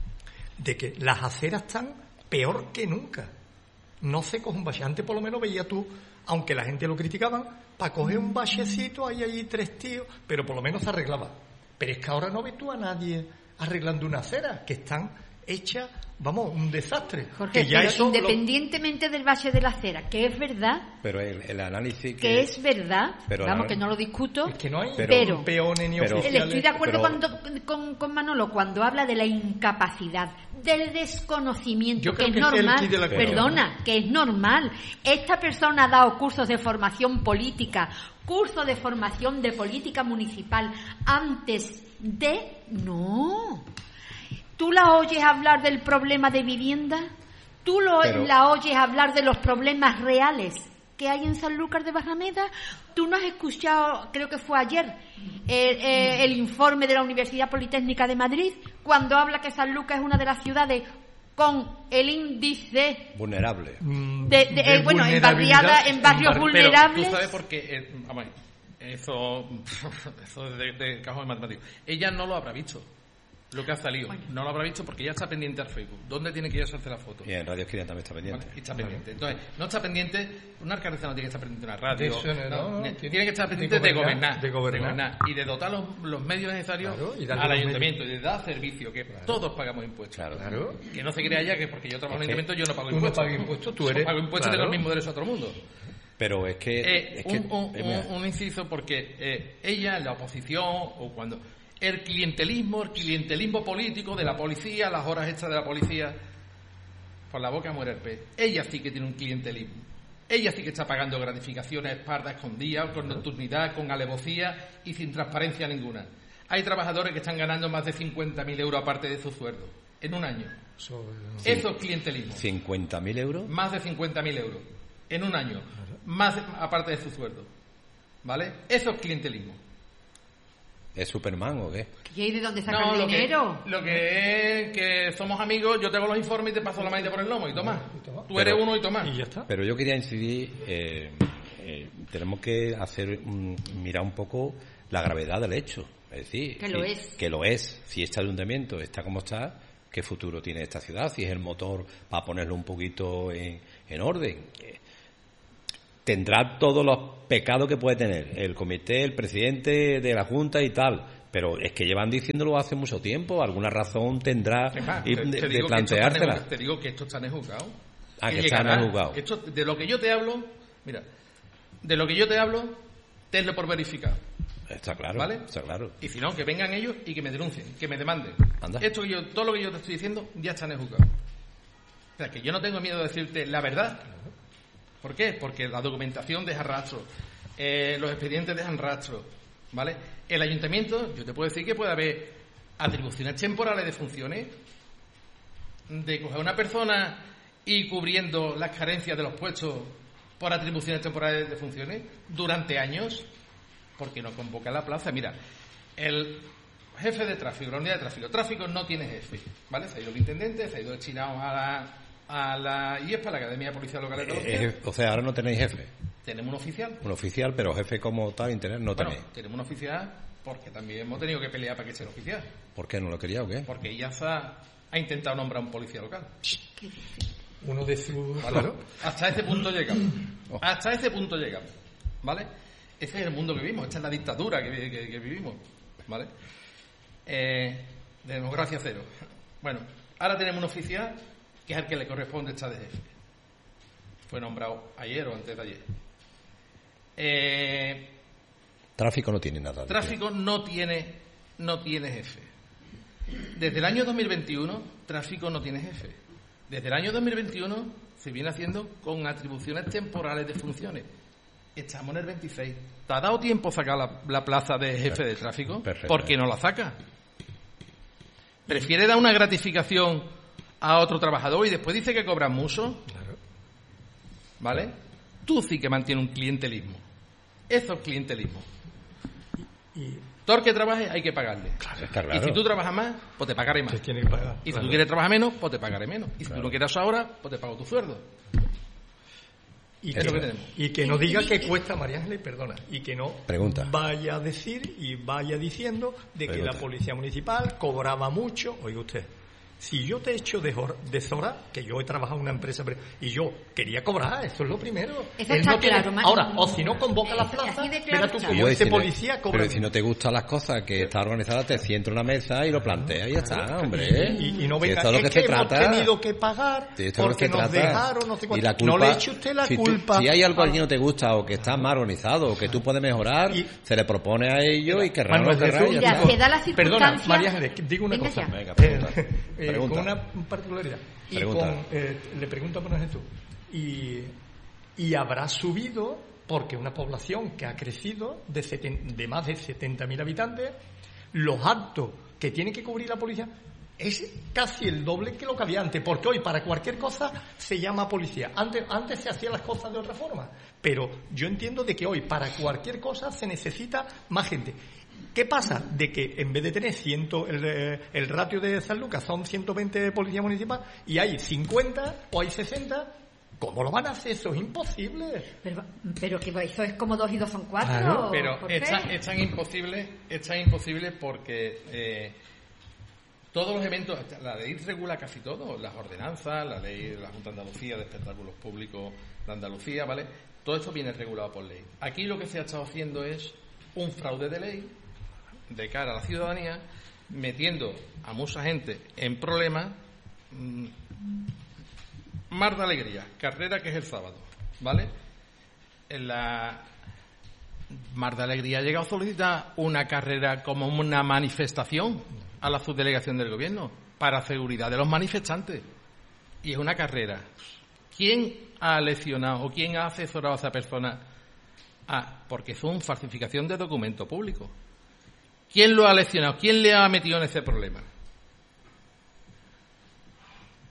de que las aceras están peor que nunca. No se coge un bache. Antes por lo menos veía tú, aunque la gente lo criticaban, para coger un bachecito hay allí tres tíos, pero por lo menos se arreglaba. Pero es que ahora no ves tú a nadie arreglando una acera, que están hechas, vamos, un desastre. Jorge, que ya pero eso lo- independientemente del bache de la acera, que es verdad, Pero el, el análisis que... que es verdad, Pero vamos, la- que no lo discuto, Es que no hay pero- peones ni pero- oficiales. estoy de acuerdo pero- cuando- con, con Manolo cuando habla de la incapacidad, del desconocimiento, Yo que creo es que ese es el normal, kit de la cuestión. perdona, que es normal. Esta persona ha dado cursos de formación política, cursos de formación de política municipal antes de... No. ¿Tú la oyes hablar del problema de vivienda? ¿Tú lo, Pero- la oyes hablar de los problemas reales que hay en Sanlúcar de Barrameda? ¿Tú no has escuchado, creo que fue ayer, el, eh, el informe de la Universidad Politécnica de Madrid, cuando habla que Sanlúcar es una de las ciudades con el índice Vulnerable. Mm, de, de- eh, bueno, en barriadas, en barrios Pero vulnerables? tú sabes por qué... eh, vamos, eso, eso es de, de cajón de matemático. Ella no lo habrá visto, lo que ha salido. No lo habrá visto porque ya está pendiente al Facebook. ¿Dónde tiene que ir a hacerse la foto? Y en Radio Esquina también está pendiente. Vale, y está pendiente. Entonces, no está pendiente, una alcaldesa no tiene que estar pendiente de una radio, De eso no, no, no, ne- tiene- tiene que estar de pendiente de gobernar, gobernar, de gobernar. y de dotar los, los medios necesarios Claro, y darle al los ayuntamiento y de dar servicio, que todos pagamos impuestos. Claro. Claro. Que no se crea ya que porque yo trabajo en Es el que ayuntamiento yo no pago tú no impuestos. pagas impuestos, tú Yo eres- pago impuestos y claro. tengo el mismo derecho a todo el mundo. Pero es que... Eh, es que un, un- eh, mira, un- un inciso porque eh, ella en la oposición o cuando el clientelismo, el clientelismo político de la policía, las horas extras de la policía, por la boca muere el pez. Ella sí que tiene un clientelismo. Ella sí que está pagando gratificaciones pardas escondidas, con nocturnidad, con alevosía y sin transparencia ninguna. Hay trabajadores que están ganando más de cincuenta mil euros aparte de su sueldo. en un año. Eso, Sí. Eso es clientelismo. ¿cincuenta mil euros? Más de cincuenta mil euros en un año, más de, aparte de su sueldo. ¿Vale? Eso es clientelismo. ¿Es Superman o qué? ¿Y ahí de dónde sacan No, el lo que, dinero? lo que es que somos amigos, yo te hago los informes y te paso la manita por el lomo y toma. Y toma. Tú eres Pero- uno y toma. y ya está. Pero yo quería incidir, eh, eh, tenemos que hacer un- mirar un poco la gravedad del hecho. Es decir, Que lo si- es. que lo es. Si este ayuntamiento está como está, ¿qué futuro tiene esta ciudad? Si es el motor para ponerlo un poquito en, en orden. Eh, Tendrá todos los pecados que puede tener el comité, el presidente de la Junta y tal. Pero es que llevan diciéndolo hace mucho tiempo. Alguna razón tendrá Es más, y te- de, te de digo que esto está en planteársela. el- Te digo que esto está en el juzgado. Ah, que llegará. está en el juzgado. Esto, de lo que yo te hablo, mira, de lo que yo te hablo, tenlo por verificado. Está claro, ¿Vale? está claro. Y si no, que vengan ellos y que me denuncien, que me demanden. Anda. Esto que yo, todo lo que yo te estoy diciendo ya está en el juzgado. O sea, que yo no tengo miedo de decirte la verdad. ¿Por qué? Porque la documentación deja rastro, eh, los expedientes dejan rastro, ¿vale? El ayuntamiento, yo te puedo decir que puede haber atribuciones temporales de funciones, de coger a una persona y cubriendo las carencias de los puestos por atribuciones temporales de funciones durante años, porque no convoca la plaza. Mira, el jefe de tráfico, la unidad de tráfico, tráfico no tiene jefe, ¿vale? Se ha ido el intendente, se ha ido destinado a la, a la I E P A, la Academia de Policía Local de Andalucía. Eh, o sea, ahora no tenéis jefe. Tenemos un oficial. Un oficial, pero jefe como tal, internet, no Bueno, tenéis. tenemos un oficial porque también hemos tenido que pelear para que sea el oficial. ¿Por qué? ¿No lo quería o qué? Porque IASA ha intentado nombrar un policía local. Uno de sus... ¿Vale? Claro. Hasta ese punto llegamos. Hasta ese punto llegamos. ¿Vale? Ese es el mundo que vivimos. Esta es la dictadura que, que- que vivimos. ¿Vale? Eh, de democracia cero. Bueno, ahora tenemos un oficial que es el que le corresponde estar de jefe. Fue nombrado ayer o antes de ayer. Eh, Tráfico no tiene nada. de Tráfico no tiene, no tiene jefe. Desde el año dos mil veintiuno, Tráfico no tiene jefe. Desde el año dos mil veintiuno se viene haciendo con atribuciones temporales de funciones. Estamos en el veintiséis. ¿Te ha dado tiempo sacar la, la plaza de jefe de tráfico? Perfecto. ¿Por qué no la saca? ¿Prefiere dar una gratificación a otro trabajador y después dice que cobran mucho? Claro. ¿Vale? Tú sí que mantienes un clientelismo. Eso es clientelismo. Y Todo el que trabaje hay que pagarle. Está claro. Y si tú trabajas más, pues te pagaré más. se tiene que pagar. Y si claro. tú quieres trabajar menos, pues te pagaré menos. Y si Claro. tú no quieres ahora, pues te pago tu sueldo. Y Es que, lo que tenemos. y que no diga que cuesta, María Ángeles, perdona, y que no Pregunta. vaya a decir y vaya diciendo de que Pregunta. la policía municipal cobraba mucho. Oiga usted, si yo te echo de, jor- de Zora, que yo he trabajado en una empresa pero- y yo quería cobrar, eso es lo primero. Eso Él está no tiene- claro, ma- Ahora, o si no convoca la Así plaza, de claro verá tú está. como Yo ese decirle, policía cobra. pero si no te gustan las cosas que está organizada, te sientas en una mesa y lo planteas y ya está, hombre. Y, y no Si venga, esto es lo es que que, se hemos trata. tenido que pagar Si esto es lo porque que se nos trata. dejaron, no sé Y cuánto. la culpa, No le eche usted la si tú- culpa. si hay algo a- aquí que no te gusta o que está mal organizado o que tú puedes mejorar, Y- se le propone a ellos y querrán o Manuel no querrán. Jesús, y ya Mira, está. se da la Perdona, circunstancia- María Ángeles, que digo una Venga cosa. ya. Venga, pregunta. Eh, eh, Pregunta. con una particularidad. Y Pregunta. con, eh, le pregunto a Manuel Jesús. Y, y habrá subido, porque una población que ha crecido de, seten- de más de setenta mil habitantes, los actos que tiene que cubrir la policía es casi el doble que lo que había antes, porque hoy para cualquier cosa se llama policía. Antes, antes se hacían las cosas de otra forma, pero yo entiendo de que hoy para cualquier cosa se necesita más gente. ¿Qué pasa? De que en vez de tener ciento, el, eh, el ratio de San Lucas son ciento veinte policías municipales y hay cincuenta o hay sesenta, ¿cómo lo van a hacer? Eso es imposible. Pero, pero que eso es como dos y dos son cuatro. Claro, Pero ¿por es qué? tan, es tan imposible, es tan imposible porque eh, todos los eventos, la ley regula casi todo, las ordenanzas, la ley de la Junta de Andalucía de Espectáculos Públicos de Andalucía, ¿vale? Todo esto viene regulado por ley. Aquí lo que se ha estado haciendo es un fraude de ley de cara a la ciudadanía, metiendo a mucha gente en problemas. mm, Mar de Alegría, carrera que es el sábado, ¿vale? En la Mar de Alegría ha llegado a solicitar una carrera como una manifestación a la subdelegación del gobierno para seguridad de los manifestantes. Y es una carrera. ¿Quién ha leccionado o quién ha asesorado a esa persona? Ah, porque es una falsificación de documento público. ¿Quién lo ha leccionado? ¿Quién le ha metido en ese problema?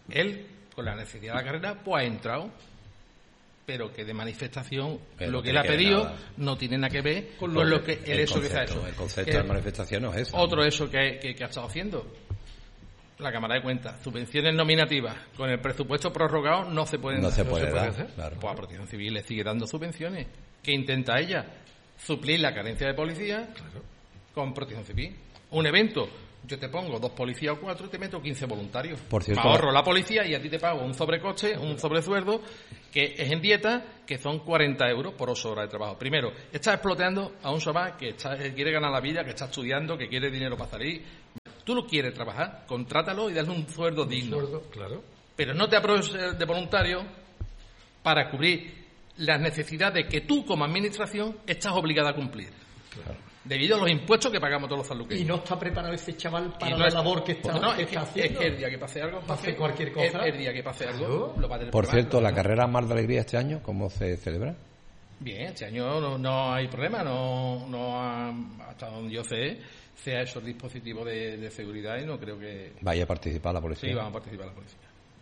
él, con la necesidad de la carrera, pues ha entrado, pero que de manifestación, pero lo no que él ha tiene que pedido ver nada. no tiene nada que ver Con con lo lo, que- que el, el eso que se ha concepto, hecho. el concepto Que de manifestación no es eso. Otro eso que, que, que ha estado haciendo. La Cámara de Cuentas, subvenciones nominativas con el presupuesto prorrogado no se pueden No se dar. puede dar, hacer. claro. Pues a Protección Civil le sigue dando subvenciones. ¿Qué intenta ella? Suplir la carencia de policía con Protección Civil. Un evento, yo te pongo dos policías o cuatro y te meto quince voluntarios. Por cierto, Me ahorro la policía y a ti te pago un sobrecoste, un sobresueldo, que es en dieta, que son cuarenta euros por ocho horas de trabajo. Primero, estás exploteando a un chaval que, está, que quiere ganar la vida, que está estudiando, que quiere dinero para salir. Tú lo quieres trabajar, contrátalo y dale un sueldo digno. Sueldo, claro. Pero no te aproveches de voluntario para cubrir las necesidades que tú, como administración, estás obligada a cumplir. Claro. Debido a los impuestos que pagamos todos los sanluqueños. Y no está preparado ese chaval para Y no la es- labor que está, no, que es, que, está es haciendo. que el día que pase algo, Hace cualquier cosa. El, el día que pase algo, Claro. lo va a tener Por que pagar. cierto, la carrera Mar de Alegría este año, ¿cómo se celebra? Bien, este año no, no hay problema, no, no ha- hasta donde yo sé, se ha hecho el dispositivo de, de seguridad y no creo que... Vaya a participar la Sí, policía. van a participar la policía.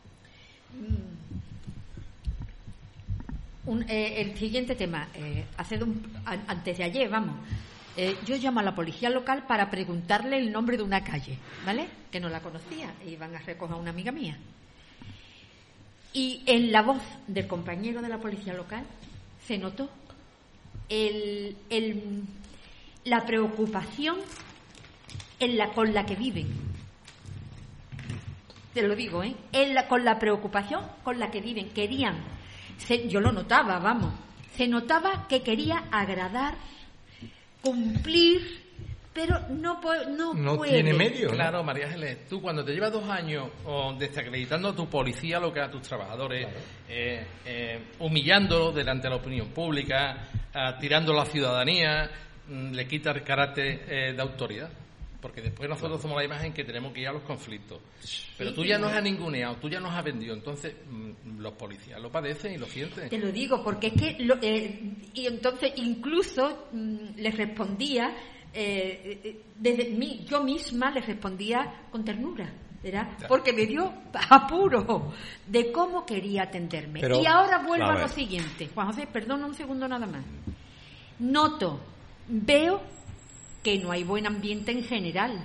Un, eh, el siguiente tema, eh, hace de un- a- antes de ayer, vamos, eh, yo llamo a la policía local para preguntarle el nombre de una calle, ¿vale? Que no la conocía, e iban a recoger a una amiga mía. Y en la voz del compañero de la policía local se notó el, el, la preocupación en la, con la que viven. Te lo digo, ¿eh? En la, con la preocupación con la que viven. Querían, se, yo lo notaba, vamos, se notaba que quería agradar, cumplir, pero no, po- no, No puede. tiene medio. ¿no? Claro, María Ángeles, tú cuando te llevas dos años oh, desacreditando a tu policía, lo que a tus trabajadores, eh, eh, humillándolo delante de la opinión pública, ah, tirando a la ciudadanía, mm, le quita el carácter eh, de autoridad. Porque después nosotros somos la imagen que tenemos que ir a los conflictos. Pero Sí, tú ya sí. nos has ninguneado, tú ya nos has vendido. Entonces, mm, los policías lo padecen y lo sienten. Te lo digo, porque es que... lo- eh, y entonces incluso mm, les respondía, eh, eh, desde mí, yo misma les respondía con ternura, ¿verdad? Porque me dio apuro de cómo quería atenderme. Pero, y ahora vuelvo a a, lo ver. siguiente. Juan José, perdona un segundo nada más. Noto, veo que no hay buen ambiente en general,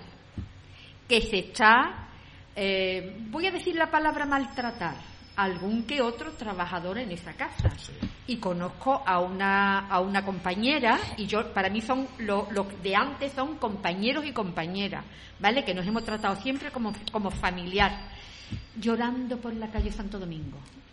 que se está, eh, voy a decir la palabra maltratar, algún que otro trabajador en esa casa. Y conozco a una a una compañera, y yo para mí son los lo de antes son compañeros y compañeras, ¿vale? Que nos hemos tratado siempre como, como familiar, llorando por la calle Santo Domingo.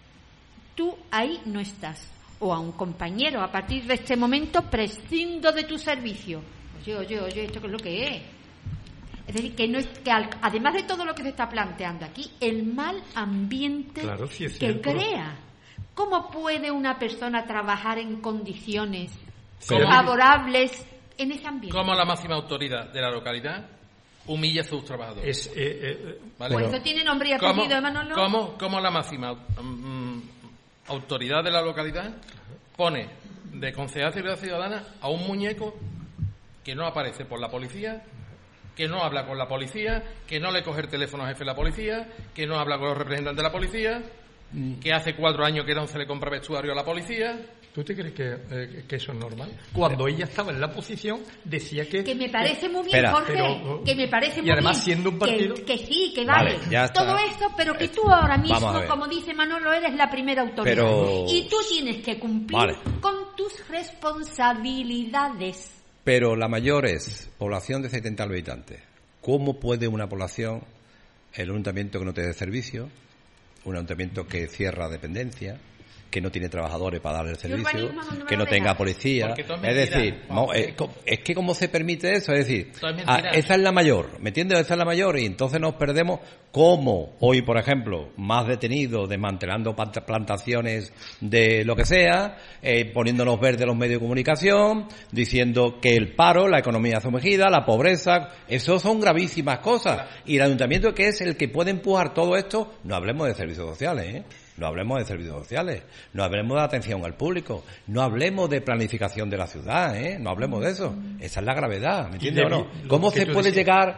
Tú ahí no estás. O a un compañero, a partir de este momento prescindo de tu servicio. Oye, oye, oye, ¿esto qué es lo que es? Es decir, que no es que al- además de todo lo que se está planteando aquí, el mal ambiente Claro, sí es que cierto. crea. ¿Cómo puede una persona trabajar en condiciones Pero- favorables en ese ambiente? Como la máxima autoridad de la localidad humilla a sus trabajadores. Es, eh, eh, ¿Vale? Pues eso tiene nombre y ¿Cómo, apellido, Manolo. cómo- cómo la máxima mm, autoridad de la localidad pone de concejal de seguridad ciudadana a un muñeco que no aparece por la policía, que no habla con la policía, que no le coge el teléfono al jefe de la policía, que no habla con los representantes de la policía, que hace cuatro años que no se le compra vestuario a la policía? ¿Tú te crees que, eh, que eso es normal? Cuando ella estaba en la posición, decía que... Que me parece muy bien, Espera. Jorge, Pero, que me parece y muy además bien. siendo un partido- Que, que sí, que vale. Vale, ya está. Todo esto, pero que tú ahora Vamos a mismo, ver. como dice Manolo, eres la primera autoridad. Pero- Y tú tienes que cumplir Vale. con tus responsabilidades. Pero la mayor es población de setenta habitantes. ¿Cómo puede una población, el ayuntamiento que no te dé servicio, un ayuntamiento que cierra dependencia, que no tiene trabajadores para dar el servicio, urbanismo no me que lo no tenga dejas. policía? Porque todo es Es mentira. decir, no, es, co- es que ¿cómo se permite eso? Es decir, Todo es ah, mentira. esa es la mayor, ¿me entiendes? Esa es la mayor y entonces nos perdemos como hoy, por ejemplo, más detenidos desmantelando plant- plantaciones de lo que sea, eh, poniéndonos verdes los medios de comunicación, diciendo que el paro, la economía sumergida, la pobreza, eso son gravísimas cosas. Y el ayuntamiento, que es el que puede empujar todo esto, no hablemos de servicios sociales, ¿eh? No hablemos de servicios sociales, no hablemos de atención al público, no hablemos de planificación de la ciudad, ¿eh? No hablemos de eso. Esa es la gravedad, ¿me entiendes Y o de- no? lo ¿Cómo que se tú puede decías. llegar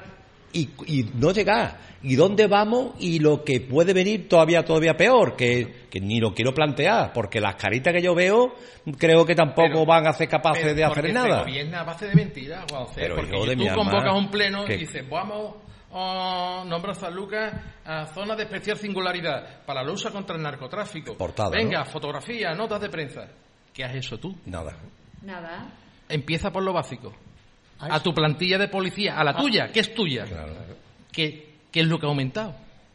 y, y no llegar. ¿Y dónde vamos? Y lo que puede venir todavía todavía peor, que, que ni lo quiero plantear, porque las caritas que yo veo creo que tampoco pero, van a ser capaces pero de hacer nada. Se gobierna a base de mentiras, Juan José, Pero, porque hijo de tú mi convocas alma, un pleno que... y dices, vamos a nombrar San Lucas a zona de especial singularidad para la lucha contra el narcotráfico. Portada, Venga, ¿no? Fotografía, notas de prensa. ¿Qué has hecho tú? Nada. Nada. Empieza por lo básico. ¿A A tu plantilla de policía, a la Ah. tuya, que es tuya. Claro. ¿Qué, ¿Qué es lo que ha aumentado?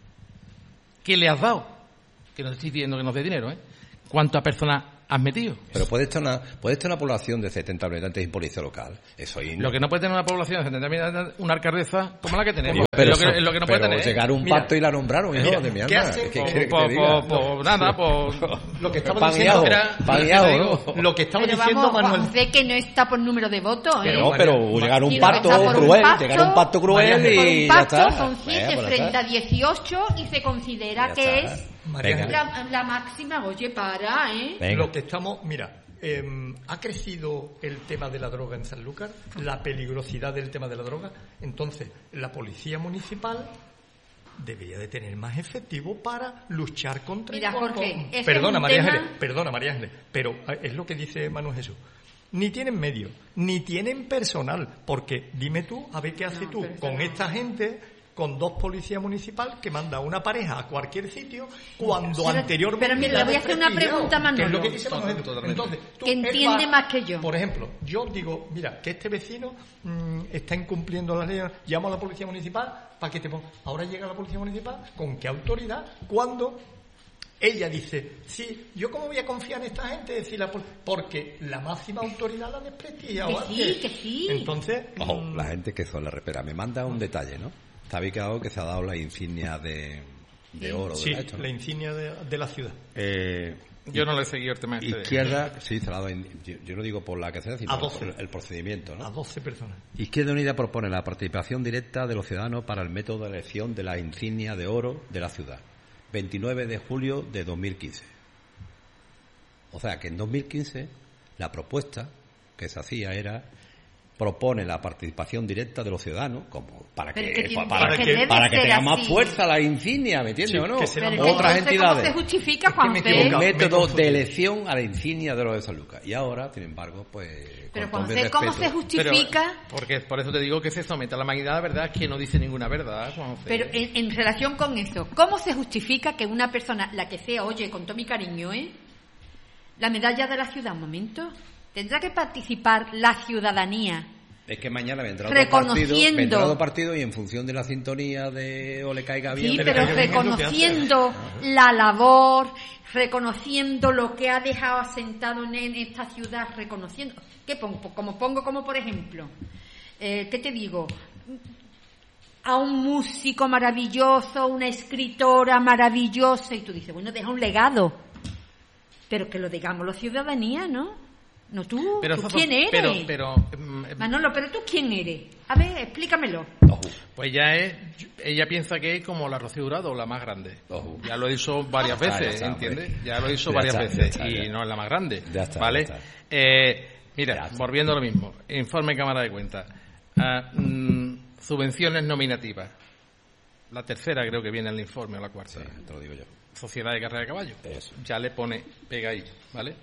¿Qué le has dado? Que no te estoy diciendo que nos dé dinero, ¿eh? ¿Cuántas personas has metido? Pero puede estar una, puede estar una población de setenta habitantes en policía local. Eso ahí no. Lo que no puede tener una población de setenta mil habitantes, una alcaldesa como la que tenemos. Pero, es, lo que, es lo que no puede pero tener. llegar a un Mira, pacto y la nombraron, hijo mira, de mi ¿qué alma. hace? ¿Qué Pues, quiere que pues, te diga? pues, pues, nada, pues... Lo que estaba Pan y diciendo ajo, era- pan y yo ajo, te digo, ¿no? lo que estaba Pero diciendo vamos, Manuel. Juan José, que no está por número de votos, ¿eh? Pero, No, pero María- llegar a un Y lo pacto que está por un cruel, pacto, llegar a un pacto cruel María- Por y un ya pacto está. son Eh, siete pues ya frente está. a dieciocho y se considera Ya que está. es María Venga. Ángeles, la, la máxima. Oye, para, ¿eh? Venga. Lo que estamos, mira, eh, ha crecido el tema de la droga en Sanlúcar, la peligrosidad del tema de la droga. Entonces, la policía municipal debería de tener más efectivo para luchar contra. Mira, con- Jorge, con- ese es perdona, un María tema- Ángeles, perdona, María Ángeles, pero eh, es lo que dice Manuel Jesús. Ni tienen medios, ni tienen personal, porque dime tú, a ver qué haces No, tú pero eso con no. esta gente, con dos policías municipales que manda una pareja a cualquier sitio cuando Pero- anteriormente pero mira, la le voy a hacer una desprestigiado, pregunta a que es Manolo. lo que dice Manuel Jesús. Totalmente. Entonces, tú, Que él entiende va- más que yo. Por ejemplo, yo digo, mira, que este vecino mmm, está incumpliendo la ley, llamo a la policía municipal para que te ponga. Ahora llega la policía municipal, ¿con qué autoridad? Cuando ella dice, sí, ¿yo cómo voy a confiar en esta gente? Si la pol- porque la máxima autoridad la desprestigia. Que sí, que sí. Entonces, Ojo, mm, la gente que son la repera. Me manda un detalle, ¿no? Está ubicado que se ha dado la insignia de, de oro. sí, ¿verdad? Esto, ¿no? la insignia de, de la ciudad. Eh, Yo no le he seguido el tema este. de- izquierda, sí, se la ha dado. en- yo, yo no digo por la que sea, sino A doce. el, el procedimiento, ¿no? A doce personas. Izquierda Unida propone la participación directa de los ciudadanos para el método de elección de la insignia de oro de la ciudad. veintinueve de julio de dos mil quince. O sea que en dos mil quince la propuesta que se hacía era propone la participación directa de los ciudadanos como para que, Pero que tiene- para, es que que, debe para que ser tenga más así. fuerza la insignia, ¿me entiendes Sí, o no? que será Pero más- Otras entonces, ¿cómo entidades. se justifica, Es que me Juan he José? El equivocado. me he método confundido. de elección a la insignia de los de San Lucas. Y ahora, sin embargo, pues... Pero, con Juan todo mi José, ¿cómo respeto- se justifica? Pero, porque por eso te digo que se somete a la magnidad, la verdad es que no dice ninguna verdad, Juan José. Pero en, en relación con eso, ¿cómo se justifica que una persona, la que sea, oye, con todo mi cariño, ¿eh? La medalla de la ciudad, un momento, tendrá que participar la ciudadanía. Es que mañana vendrá otro partido, Reconociendo. vendrá otro partido y en función de la sintonía de o le caiga bien... Sí, le pero caiga bien es lo que reconociendo la labor, reconociendo lo que ha dejado asentado en, en esta ciudad, reconociendo. ¿Qué pongo? Como pongo, como por ejemplo, eh, ¿qué te digo? A un músico maravilloso, una escritora maravillosa, y tú dices, bueno, deja un legado. Pero que lo digamos la ciudadanía, ¿no? No tú, Pero, ¿tú eso- quién eres? Pero, pero, mm, Manolo, pero tú quién eres. A ver, explícamelo. Ojo, pues ya es, ella piensa que es como la Rocío Jurado, la más grande. Ojo. Ya lo he dicho varias Ya está, veces, ya está, ¿entiendes? hombre. Ya lo he dicho Ya varias está, ya veces está, y ya. no es la más grande, Ya está, ¿vale? ya está. Eh, mira, Ya está. volviendo a lo mismo, informe Cámara de Cuentas, Ah, mm, subvenciones nominativas. La tercera creo que viene en el informe, o la cuarta. sí, te lo digo yo. Sociedad de Carrera de Caballo. Eso. Ya le pone, pega ahí, ¿vale?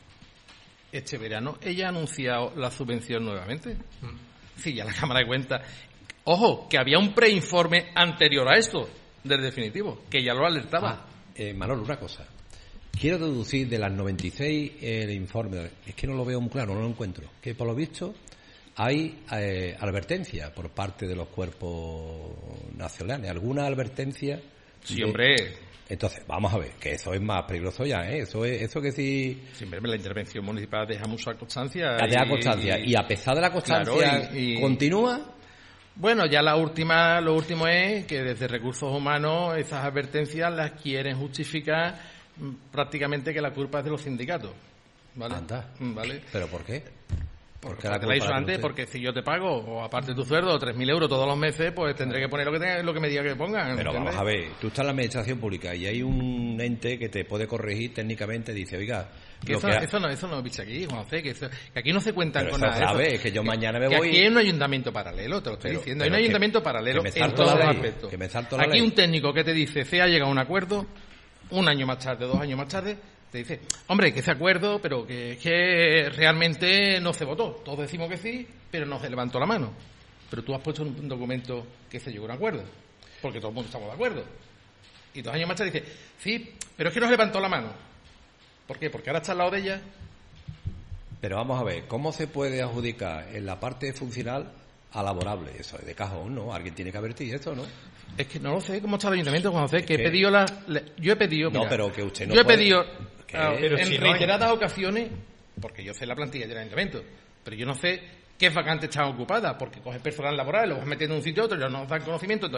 Este verano ella ha anunciado la subvención nuevamente. Sí, ya la Cámara de Cuentas. Ojo, que había un preinforme anterior a esto, del definitivo, que ya lo alertaba. Ah, eh, Manolo, una cosa. Quiero deducir de las noventa y seis el informe, es que no lo veo muy claro, no lo encuentro, que por lo visto hay eh, advertencia por parte de los cuerpos nacionales. ¿Alguna advertencia? Sí, de- hombre, Entonces, vamos a ver, que eso es más peligroso ya, ¿eh? Eso es, eso que sí... siempre la intervención municipal deja mucha constancia. Ya deja y- constancia. Y a pesar de la constancia, Claro, y- y- ¿continúa? Bueno, ya la última, lo último es que desde Recursos Humanos esas advertencias las quieren justificar mm, prácticamente que la culpa es de los sindicatos. ¿Vale? Anda. Mm, ¿Vale? ¿Pero por qué? Porque te lo he dicho antes, porque si yo te pago, o aparte de tu sueldo, tres mil euros todos los meses, pues tendré que poner lo que, tenga, lo que me diga que pongan. Pero vamos a ver, tú estás en la administración pública y hay un ente que te puede corregir técnicamente, dice, oiga... Que eso, que ha... eso no, eso no, bicho, aquí, Juan José, que, eso, que aquí no se cuentan pero con eso nada. Sabe, eso. es que yo mañana me que voy... Aquí hay un ayuntamiento paralelo, te lo estoy pero, diciendo. pero Hay un que, ayuntamiento paralelo que en todos los ley, aspectos. Que me salto la aquí ley. un técnico que te dice, se ha llegado a un acuerdo, un año más tarde, dos años más tarde, te dice, hombre, que ese acuerdo, pero que es que realmente no se votó. Todos decimos que sí, pero no se levantó la mano. Pero tú has puesto en un documento que se llegó a un acuerdo, porque todo el mundo estamos de acuerdo. Y dos años más tarde dice, sí, pero es que no se levantó la mano. ¿Por qué? Porque ahora está al lado de ella. Pero vamos a ver, ¿cómo se puede adjudicar en la parte funcional a laborable? Eso es de cajón, ¿no? Alguien tiene que advertir esto, ¿no? Es que no lo sé cómo está el ayuntamiento, Juan José, que he que... pedido la... Yo he pedido... No, mira, pero que usted no Yo he puede... pedido, ¿Qué? claro, Pero en si no hay- reiteradas ocasiones, porque yo sé la plantilla del ayuntamiento, pero yo no sé qué vacantes están ocupadas, porque coges personal laboral, lo vas metiendo de un sitio a otro, y no nos dan conocimiento,